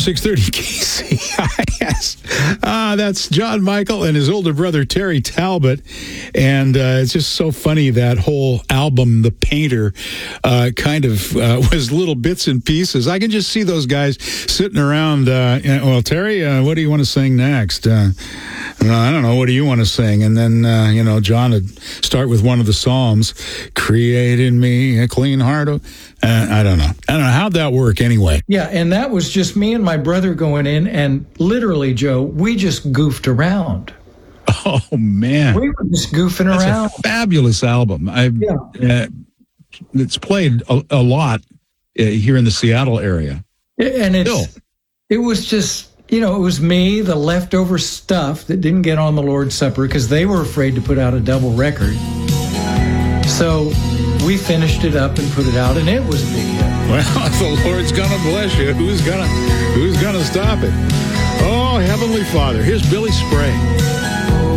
630 KCIS. That's John Michael and his older brother, Terry Talbot. And it's just so funny that whole album, The Painter, was little bits and pieces. I can just see those guys sitting around. Well, Terry, what do you want to sing next? I don't know. What do you want to sing? And then, John would start with one of the Psalms, create in me a clean heart. I don't know. How'd that work anyway? Yeah, and that was just me and my brother going in, and literally, Joe, we just goofed around. Oh, man. We were just goofing That's around. A fabulous album. It's played a lot here in the Seattle area. And it was just, it was me, the leftover stuff that didn't get on the Lord's Supper because they were afraid to put out a double record. So we finished it up and put it out, and it was a big hit. Well, if the Lord's gonna bless you, who's gonna stop it? Oh, Heavenly Father, here's Billy Sprague.